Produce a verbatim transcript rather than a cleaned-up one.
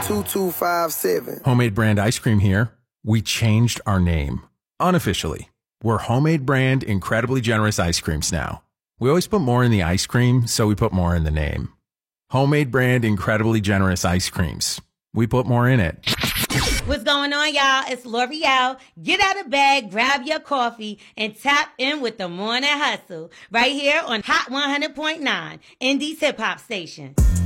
two two five seven. Homemade Brand Ice Cream here. We changed our name. Unofficially. We're Homemade Brand Incredibly Generous Ice Creams now. We always put more in the ice cream, so we put more in the name. Homemade Brand Incredibly Generous Ice Creams. We put more in it. What's going on, y'all? It's L'Oreal. Get out of bed, grab your coffee, and tap in with the Morning Hustle right here on Hot one hundred point nine, Indie's hip hop station.